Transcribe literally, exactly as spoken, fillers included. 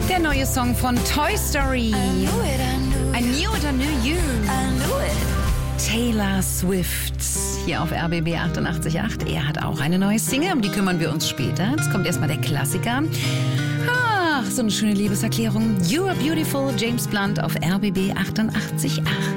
Der neue Song von Toy Story. I knew it, I knew you. Taylor Swift hier auf R B B achtundachtzig Komma acht. Er hat auch eine neue Single, um die kümmern wir uns später. Jetzt kommt erstmal der Klassiker. Ach, so eine schöne Liebeserklärung. You are beautiful, James Blunt auf R B B achtundachtzig Komma acht.